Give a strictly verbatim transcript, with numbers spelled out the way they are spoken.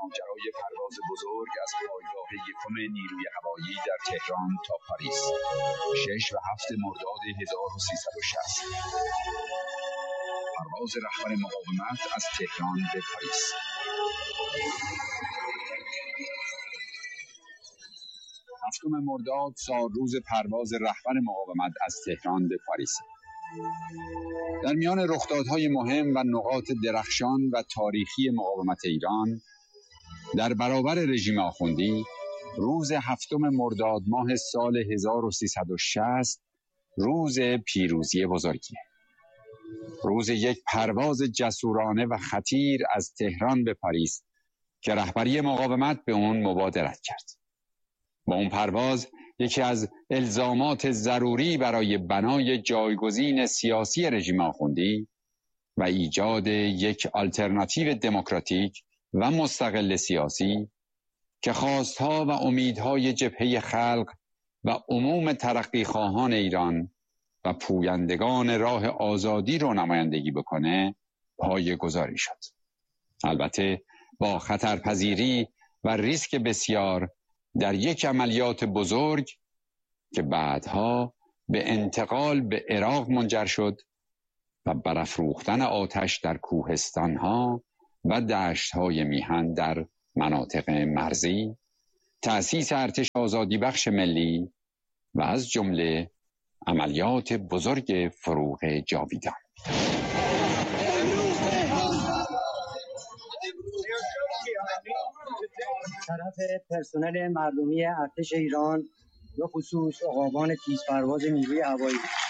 ماجرای پرواز بزرگ از پایگاه یکم نیروی هوایی در تهران تا پاریس، شش و هفت مرداد هزار و سیصد و شصت. پرواز رهبر مقاومت از تهران به پاریس. هفتم مرداد سال روز پرواز رهبر مقاومت از تهران به پاریس. در میان رخدادهای مهم و نقاط درخشان و تاریخی مقاومت ایران در برابر رژیم آخوندی، روز هفتم مرداد ماه سال هزار و سیصد و شصت روز پیروزی بزرگی، روز یک پرواز جسورانه و خطیر از تهران به پاریس که رهبری مقاومت به اون مبادرت کرد. با اون پرواز یکی از الزامات ضروری برای بنای جایگزین سیاسی رژیم آخوندی و ایجاد یک آلترناتیو دموکراتیک و مستقل سیاسی که خواستها و امیدهای جبهه خلق و عموم ترقیخواهان ایران و پویندگان راه آزادی رو نمایندگی بکنه پایه‌گذاری شد. البته با خطرپذیری و ریسک بسیار در یک عملیات بزرگ که بعدها به انتقال به عراق منجر شد و برافروختن آتش در کوهستانها و دشتهای میهن در مناطق مرزی، تأسیس ارتش آزادی بخش ملی و از جمله عملیات بزرگ فروغ جاویدان. طرف پرسنل مردمی ارتش ایران به خصوص عقابان تیزپرواز نیروی هوایی